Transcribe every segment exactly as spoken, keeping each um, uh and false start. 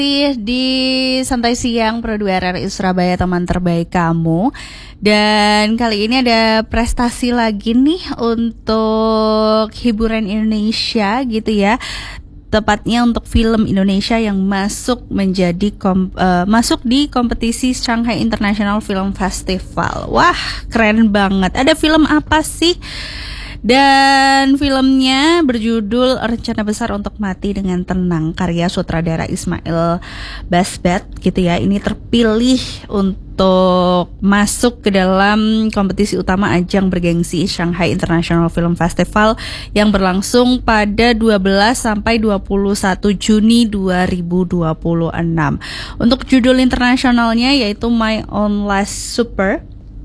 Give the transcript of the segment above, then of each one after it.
masih di Santai Siang Pro dua R R I Surabaya, teman terbaik kamu. Dan kali ini ada prestasi lagi nih untuk hiburan Indonesia gitu ya. Tepatnya untuk film Indonesia yang masuk menjadi kom, uh, masuk di kompetisi Shanghai International Film Festival. Wah, keren banget. Ada film apa sih? Dan filmnya berjudul Rencana Besar Untuk Mati Dengan Tenang, karya sutradara Ismail Basbet gitu ya. Ini terpilih untuk masuk ke dalam kompetisi utama ajang bergengsi Shanghai International Film Festival yang berlangsung pada dua belas sampai dua puluh satu Juni dua ribu dua puluh enam. Untuk judul internasionalnya yaitu My Own Last Supper.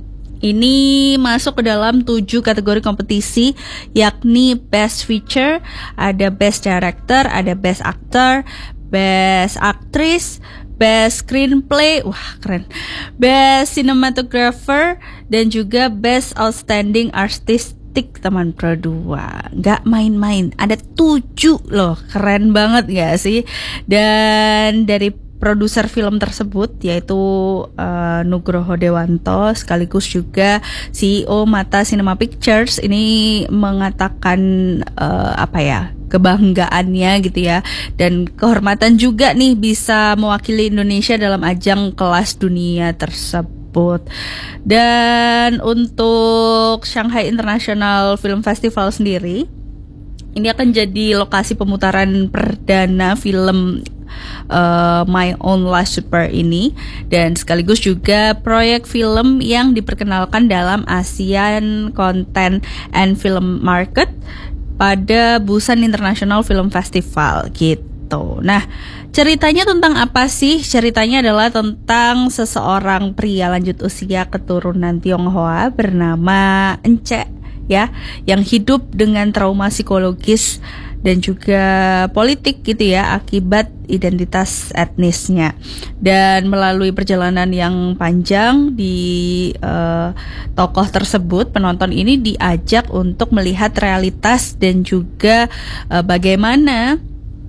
Ini masuk ke dalam tujuh kategori kompetisi, yakni Best Feature, ada Best Director, ada Best Actor, Best Actress, Best Screenplay, wah keren, Best Cinematographer, dan juga Best Outstanding Artistic, teman Pro dua. Gak main-main, ada tujuh loh, keren banget gak sih? Dan dari produser film tersebut yaitu uh, Nugroho Dewanto sekaligus juga C E O Mata Cinema Pictures ini mengatakan uh, apa ya kebanggaannya gitu ya, dan kehormatan juga nih bisa mewakili Indonesia dalam ajang kelas dunia tersebut. Dan untuk Shanghai International Film Festival sendiri, ini akan jadi lokasi pemutaran perdana film Uh, My Own Last Supper ini, dan sekaligus juga proyek film yang diperkenalkan dalam ASEAN Content and Film Market pada Busan International Film Festival gitu. Nah, ceritanya tentang apa sih? Ceritanya adalah tentang seseorang pria lanjut usia keturunan Tionghoa bernama Ence ya, yang hidup dengan trauma psikologis dan juga politik gitu ya akibat identitas etnisnya. Dan melalui perjalanan yang panjang di uh, tokoh tersebut, penonton ini diajak untuk melihat realitas dan juga uh, bagaimana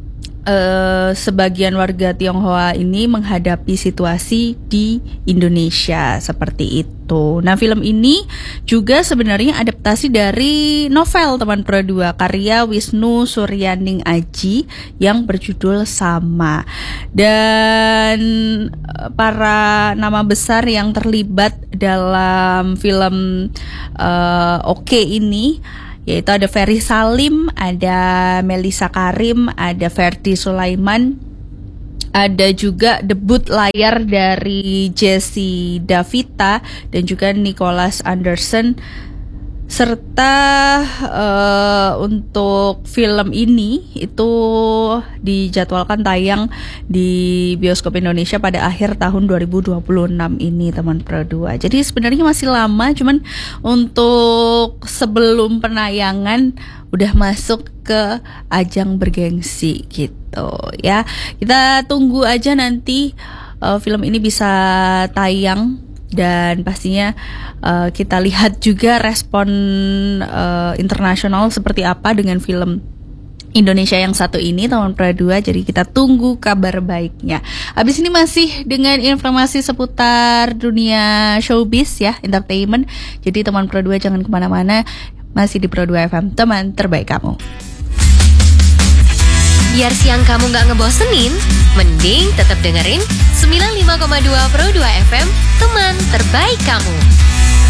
Uh, sebagian warga Tionghoa ini menghadapi situasi di Indonesia seperti itu. Nah, film ini juga sebenarnya adaptasi dari novel teman Pro dua karya Wisnu Suryaning Aji yang berjudul sama. Dan para nama besar yang terlibat dalam film uh, Oke ini yaitu ada Ferry Salim, ada Melissa Karim, ada Ferdi Sulaiman, ada juga debut layar dari Jessie Davita dan juga Nicholas Anderson. Serta uh, untuk film ini itu dijadwalkan tayang di bioskop Indonesia pada akhir tahun dua ribu dua puluh enam ini teman Pro dua. Jadi sebenarnya masih lama, cuman untuk sebelum penayangan udah masuk ke ajang bergengsi gitu ya. Kita tunggu aja nanti uh, film ini bisa tayang. Dan pastinya uh, kita lihat juga respon uh, internasional seperti apa dengan film Indonesia yang satu ini teman Pro dua. Jadi kita tunggu kabar baiknya. Habis ini masih dengan informasi seputar dunia showbiz ya, entertainment. Jadi teman Pro dua jangan kemana-mana, masih di Pro dua F M, teman terbaik kamu. Biar siang kamu gak ngebosenin, mending tetap dengerin sembilan puluh lima koma dua Pro dua F M, teman terbaik kamu.